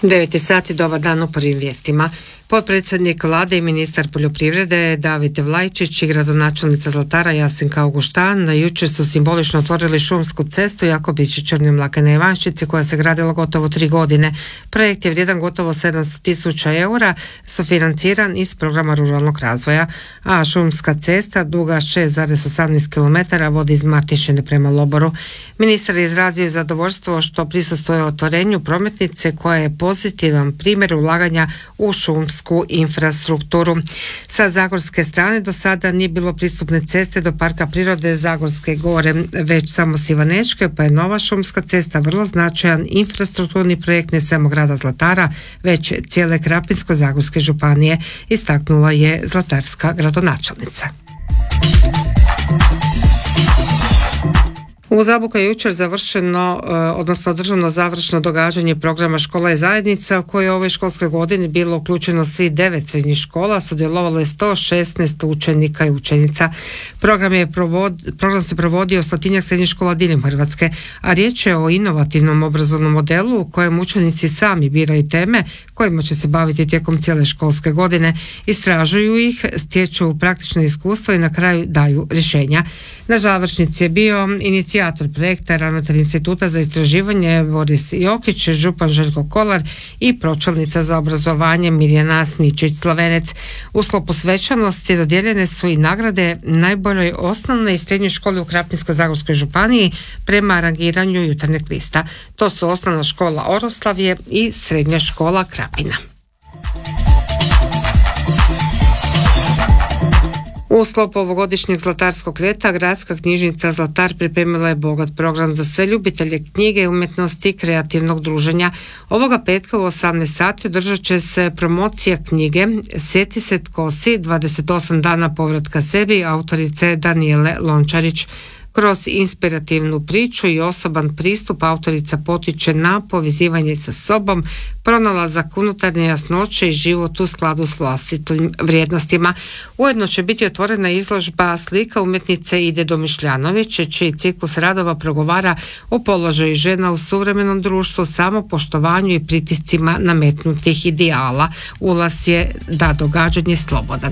9 sati, dobar dan u prvim vijestima. Potpredsjednik vlade i ministar poljoprivrede David Vlajčić i gradonačelnica Zlatara Jasenka Auguštan jučer su simbolično otvorili šumsku cestu Jakobići-Črne Mlake na Ivanščici koja se gradila gotovo 3 godine. Projekt je vrijedan gotovo 700.000 eura, sufinanciran iz programa ruralnog razvoja, a šumska cesta duga 6,18 km vodi iz Martišine prema Loboru. Ministar je izrazio zadovoljstvo što prisustvuje otvorenju prometnice koja je pozitivan primjer ulaganja u šumsku infrastrukturu. Sa zagorske strane do sada nije bilo pristupne ceste do Parka prirode Zagorske gore, već samo s Ivanečke, pa je nova šumska cesta vrlo značajan infrastrukturni projekt ne samo grada Zlatara, već cijele Krapinsko-zagorske županije, istaknula je zlatarska gradonačelnica. U Zaboku je jučer održano završno događanje programa Škola i zajednica u kojoj je ove školske godine bilo uključeno svih 9 srednjih škola, sudjelovalo je 116 učenika i učenica. Program se provodio 100-tinjak srednjih škola diljem Hrvatske, a riječ je o inovativnom obrazovnom modelu u kojem učenici sami biraju teme kojima će se baviti tijekom cijele školske godine, istražuju ih, stječu praktično iskustvo i na kraju daju rješenja. Na završnici je bio inicijator projekta, ravnatelj Instituta za istraživanje Boris Jokić, župan Željko Kolar i pročelnica za obrazovanje Mirjana Smičić-Slavenec. U sklopu svečanosti dodijeljene su i nagrade najboljoj osnovnoj i srednjoj školi u Krapinsko-zagorskoj županiji prema rangiranju Jutarnjeg lista. To su Osnovna škola Oroslavje i Srednja škola Krapina. U sklopu ovogodišnjeg zlatarskog ljeta Gradska knjižnica Zlatar pripremila je bogat program za sve ljubitelje knjige, umjetnosti i kreativnog druženja. Ovoga petka u 18 sati održat će se promocija knjige Sjeti se tko si, 28 dana povratka sebi, autorice Danijele Lončarić. Kroz inspirativnu priču i osoban pristup autorica potiče na povezivanje sa sobom, pronalazak unutarnje jasnoće i život u skladu s vlastitim vrijednostima. Ujedno će biti otvorena izložba slika umjetnice Ide Domišljanović, čiji ciklus radova progovara o položaju žena u suvremenom društvu, samopoštovanju i pritiscima nametnutih ideala. Ulaz je da događanje slobodan.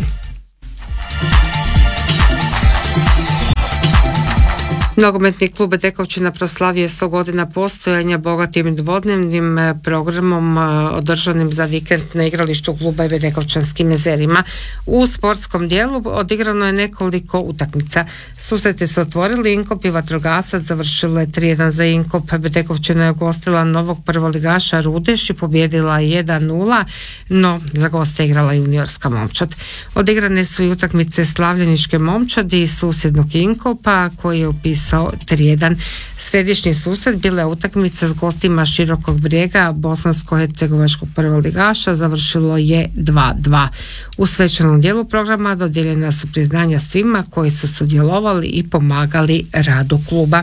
Nogometni klub Bedekovčina proslavio je 100 godina postojanja bogatim dvodnevnim programom održanim za vikend na igralištu kluba Bedekovčanskim jezerima. U sportskom dijelu odigrano je nekoliko utakmica. Susreti su otvorili Inkop i Vatrogasac, završilo je 3-1 za Inkop. Bedekovčina je ugostila novog prvoligaša Rudeš i pobijedila 1-0, no za goste igrala juniorska momčad. Odigrane su i utakmice Slavljeničke momčadi i susjednog Inkopa koji je upisao 3-1. Središnji susret bila je utakmica s gostima Širokog Brijega, bosansko-hercegovačkog prvoligaša, završilo je 2-2. U svečanom dijelu programa dodijeljena su priznanja svima koji su sudjelovali i pomagali radu kluba.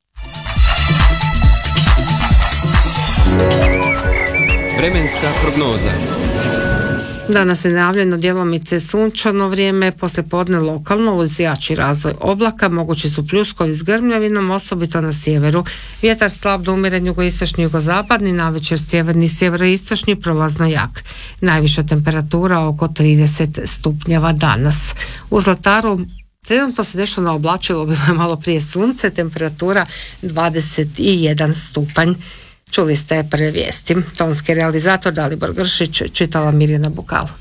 Vremenska prognoza. Danas je najavljeno djelomice sunčano vrijeme, poslijepodne lokalno uz jači razvoj oblaka, mogući su pljuskovi s grmljavinom, osobito na sjeveru. Vjetar slab do umjeren jugoistočni jugozapadni, navečer sjeverni i sjeveroistočni prolazno jak. Najviša temperatura oko 30 stupnjeva danas. U Zlataru trenutno se nešto naoblačilo, bilo je malo prije sunce, temperatura 21 stupanj. Čuli ste prve vijesti. Tonski realizator Dalibor Gršić, čitala Mirjana Bukal.